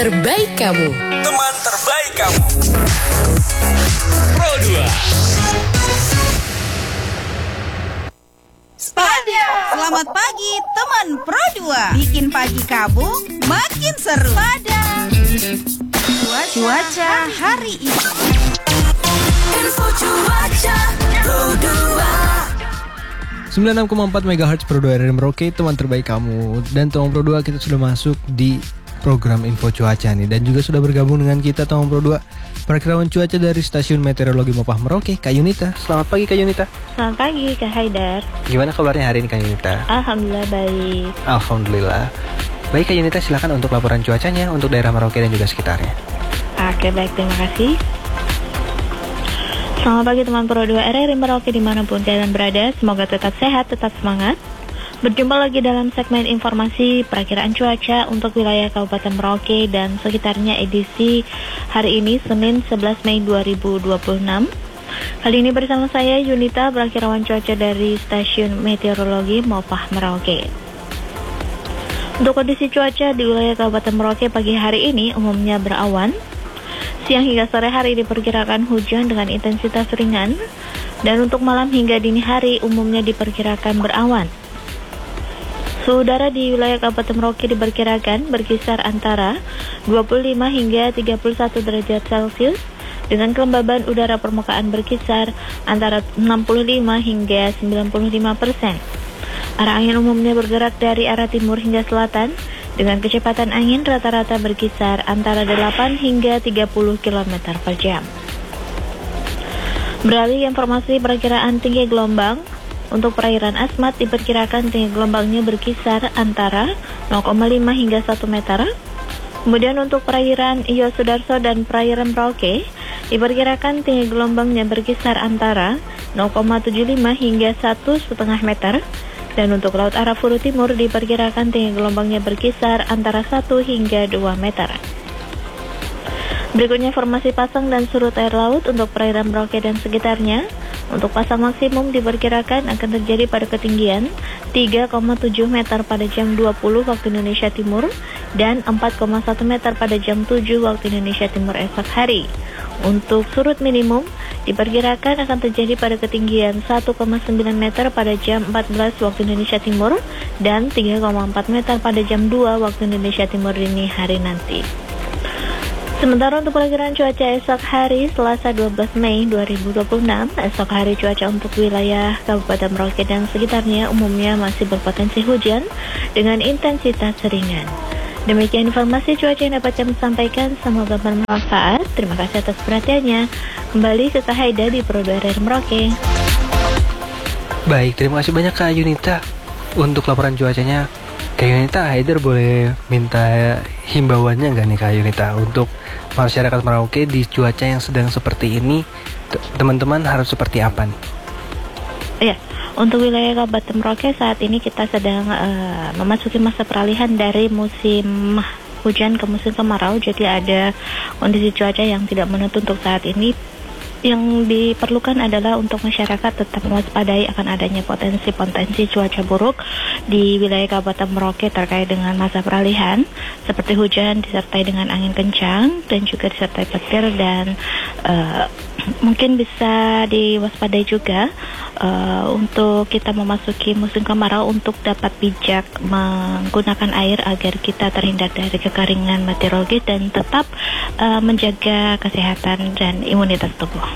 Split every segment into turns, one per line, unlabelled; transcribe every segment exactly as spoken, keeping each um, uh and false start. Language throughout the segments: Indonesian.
Terbaik kamu.
Teman terbaik kamu. Pro dua.
Spada. Selamat pagi teman Pro dua. Bikin pagi kamu makin seru. Spada. Cuaca, cuaca hari ini. Info cuaca Pro dua.
sembilan puluh enam koma empat megahertz Pro dua R R Merauke, teman terbaik kamu. Dan teman Pro dua, kita sudah masuk di program info cuaca nih. Dan juga sudah bergabung dengan kita teman Pro dua, perakirawan cuaca dari Stasiun Meteorologi Mopah Merauke, Kak Yunita. Selamat pagi Kak Yunita.
Selamat pagi Kak Haidar.
Gimana kabarnya hari ini Kak Yunita?
Alhamdulillah baik.
Alhamdulillah. Baik Kak Yunita, silakan untuk laporan cuacanya untuk daerah Merauke dan juga sekitarnya.
Oke baik, terima kasih. Selamat pagi teman Pro dua R R Merauke dimanapun kalian berada. Semoga tetap sehat, tetap semangat. Berjumpa lagi dalam segmen informasi perakiraan cuaca untuk wilayah Kabupaten Merauke dan sekitarnya edisi hari ini Senin sebelas Mei dua ribu dua puluh enam. Kali ini bersama saya Yunita, perakirawan cuaca dari Stasiun Meteorologi Mopah Merauke. Untuk kondisi cuaca di wilayah Kabupaten Merauke pagi hari ini umumnya berawan. Siang hingga sore hari diperkirakan hujan dengan intensitas ringan. Dan untuk malam hingga dini hari umumnya diperkirakan berawan. Suhu udara di wilayah Kabupaten Merauke diperkirakan berkisar antara dua puluh lima hingga tiga puluh satu derajat Celcius dengan kelembaban udara permukaan berkisar antara enam puluh lima hingga sembilan puluh lima persen. Arah angin umumnya bergerak dari arah timur hingga selatan dengan kecepatan angin rata-rata berkisar antara delapan hingga tiga puluh kilometer per jam. Beralih informasi perakiraan tinggi gelombang. Untuk perairan Asmat diperkirakan tinggi gelombangnya berkisar antara nol koma lima hingga satu meter. Kemudian untuk perairan Iyo Sudarso dan perairan Merauke diperkirakan tinggi gelombangnya berkisar antara nol koma tujuh lima hingga satu koma lima meter. Dan untuk Laut Arafuru Timur diperkirakan tinggi gelombangnya berkisar antara satu hingga dua meter. Berikutnya informasi pasang dan surut air laut untuk perairan Merauke dan sekitarnya. Untuk pasang maksimum diperkirakan akan terjadi pada ketinggian tiga koma tujuh meter pada jam dua puluh waktu Indonesia Timur dan empat koma satu meter pada jam tujuh waktu Indonesia Timur esok hari. Untuk surut minimum diperkirakan akan terjadi pada ketinggian satu koma sembilan meter pada jam empat belas waktu Indonesia Timur dan tiga koma empat meter pada jam dua waktu Indonesia Timur dini hari nanti. Sementara untuk perakiraan cuaca esok hari Selasa dua belas Mei dua ribu dua puluh enam, esok hari cuaca untuk wilayah Kabupaten Merauke dan sekitarnya umumnya masih berpotensi hujan dengan intensitas ringan. Demikian informasi cuaca yang dapat kami sampaikan, semoga bermanfaat. Terima kasih atas perhatiannya. Kembali ke Kak Haida di Pro dua R R Merauke.
Baik, terima kasih banyak Kak Yunita untuk laporan cuacanya. Kak Yunita, Haidar boleh minta himbauannya nggak nih Kak Yunita untuk masyarakat Merauke di cuaca yang sedang seperti ini, teman-teman harus seperti apa nih?
Iya, untuk wilayah Kabupaten Merauke saat ini kita sedang uh, memasuki masa peralihan dari musim hujan ke musim kemarau. Jadi ada kondisi cuaca yang tidak menentu untuk saat ini. Yang diperlukan adalah untuk masyarakat tetap mewaspadai akan adanya potensi-potensi cuaca buruk di wilayah Kabupaten Merauke terkait dengan masa peralihan, seperti hujan disertai dengan angin kencang dan juga disertai petir, dan uh, mungkin bisa diwaspadai juga uh, untuk kita memasuki musim kemarau untuk dapat bijak menggunakan air agar kita terhindar dari kekeringan meteorologis dan tetap uh, menjaga kesehatan dan imunitas tubuh.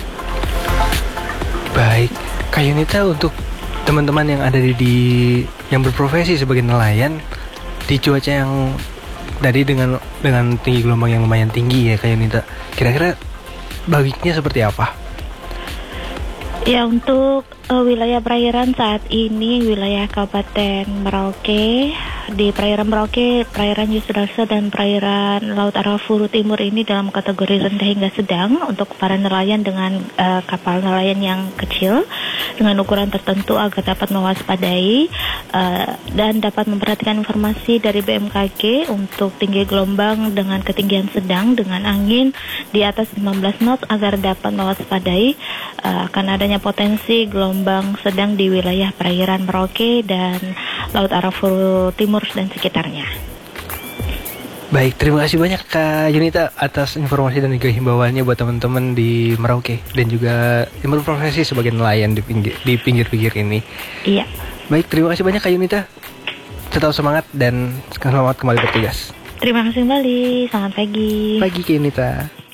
Baik, Kak Yunita, untuk teman-teman yang ada di, di yang berprofesi sebagai nelayan di cuaca yang tadi dengan dengan tinggi gelombang yang lumayan tinggi ya Kak Yunita, kira-kira baiknya seperti apa?
Ya, untuk uh, wilayah perairan saat ini wilayah Kabupaten Merauke, di perairan Merauke, perairan Iyo Sudarso dan perairan Laut Arafuru Timur ini dalam kategori rendah hingga sedang untuk para nelayan dengan uh, kapal nelayan yang kecil dengan ukuran tertentu agar dapat mewaspadai uh, dan dapat memperhatikan informasi dari B M K G untuk tinggi gelombang dengan ketinggian sedang dengan angin di atas lima belas knot agar dapat mewaspadai uh, akan adanya potensi gelombang sedang di wilayah perairan Merauke dan Laut Arafuru Timur dan sekitarnya.
Baik, terima kasih banyak Kak Yunita atas informasi dan juga himbauannya buat teman-teman di Merauke dan juga yang berprofesi sebagai nelayan di pinggir di pinggir-pinggir ini.
Iya.
Baik, terima kasih banyak Kak Yunita. Tetap semangat dan selamat kembali bertugas.
Terima kasih kembali. Selamat pagi.
Pagi Kak Yunita.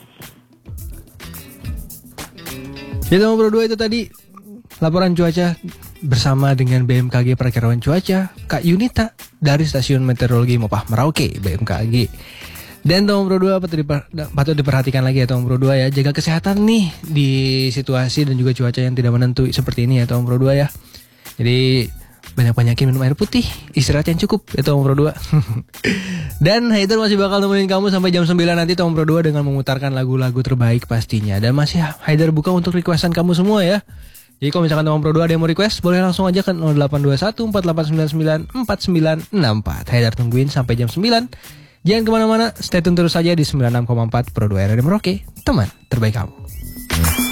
Ya nomor dua itu tadi laporan cuaca bersama dengan B M K G Perakiraan Cuaca Kak Yunita dari Stasiun Meteorologi Mopah Merauke B M K G. Dan nomor dua patut, diper, patut diperhatikan lagi ya nomor dua ya, jaga kesehatan nih di situasi dan juga cuaca yang tidak menentu seperti ini ya nomor dua ya. Jadi banyak-banyakin minum air putih, istirahat yang cukup itu nomor dua. Dan Haider masih bakal nemenin kamu sampai jam sembilan nanti nomor dua dengan memutarkan lagu-lagu terbaik pastinya. Dan masih Haider buka untuk requestan kamu semua ya. Jadi kalau misalkan nomor dua ada yang mau request, boleh langsung aja ke nol delapan dua satu empat delapan sembilan sembilan empat sembilan enam empat. Haider tungguin sampai jam sembilan. Jangan kemana-mana, stay tune terus saja di sembilan puluh enam koma empat Pro dua R R I Merauke, teman terbaik kamu.